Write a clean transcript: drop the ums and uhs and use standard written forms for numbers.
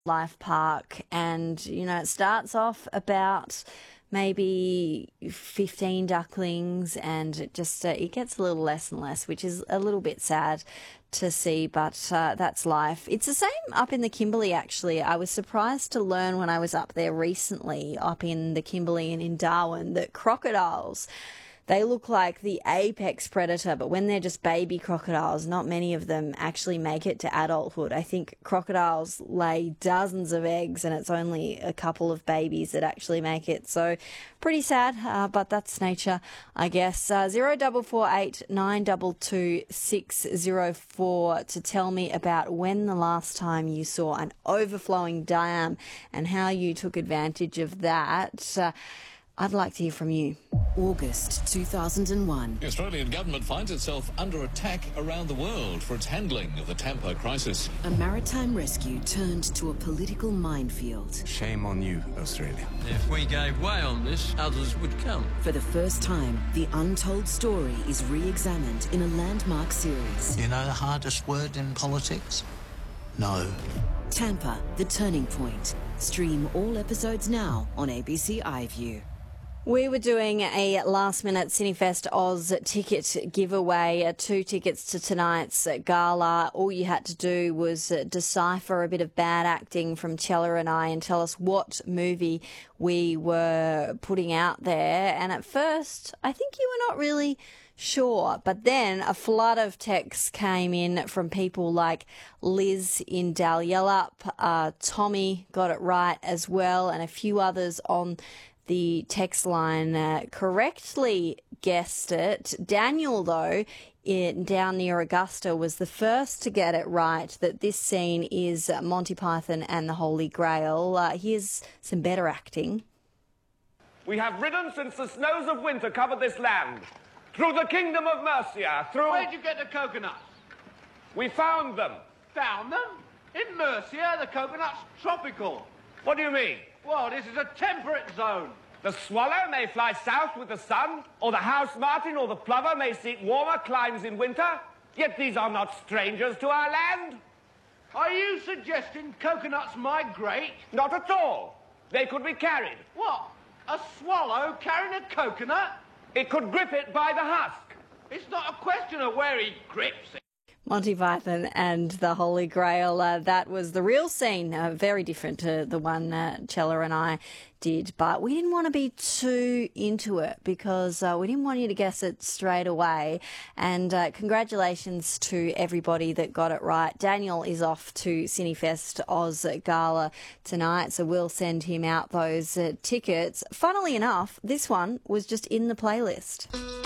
Life Park, and it starts off about maybe 15 ducklings, and it gets a little less and less, which is a little bit sad to see, but that's life. It's the same up in the Kimberley, actually. I was surprised to learn when I was up there recently, up in the Kimberley and in Darwin, that crocodiles, they look like the apex predator, but when they're just baby crocodiles, not many of them actually make it to adulthood. I think crocodiles lay dozens of eggs and it's only a couple of babies that actually make it. So pretty sad, but that's nature, I guess. 0448 922 604 to tell me about when the last time you saw an overflowing dam and how you took advantage of that. I'd like to hear from you. August 2001. The Australian government finds itself under attack around the world for its handling of the Tampa crisis. A maritime rescue turned to a political minefield. Shame on you, Australia. If we gave way on this, others would come. For the first time, the untold story is re-examined in a landmark series. You know the hardest word in politics? No. Tampa, The Turning Point. Stream all episodes now on ABC iView. We were doing a last-minute Cinefest Oz ticket giveaway, 2 tickets to tonight's gala. All you had to do was decipher a bit of bad acting from Chella and I and tell us what movie we were putting out there. And at first, I think you were not really sure, but then a flood of texts came in from people like Liz in Dalyellup, Tommy got it right as well, and a few others on the text line correctly guessed it. Daniel, though, down near Augusta, was the first to get it right, that this scene is Monty Python and the Holy Grail. Here's some better acting. We have ridden since the snows of winter covered this land, through the kingdom of Mercia, through... Where'd you get the coconuts? We found them. Found them? In Mercia, the coconut's tropical. What do you mean? Well, this is a temperate zone. The swallow may fly south with the sun, or the house martin or the plover may seek warmer climes in winter, yet these are not strangers to our land. Are you suggesting coconuts migrate? Not at all. They could be carried. What? A swallow carrying a coconut? It could grip it by the husk. It's not a question of where he grips it. Monty Python and the Holy Grail, that was the real scene, very different to the one Chella and I did, but we didn't want to be too into it because we didn't want you to guess it straight away. And congratulations to everybody that got it right. Daniel is off to Cinefest Oz Gala tonight, so we'll send him out those tickets. Funnily enough, this one was just in the playlist.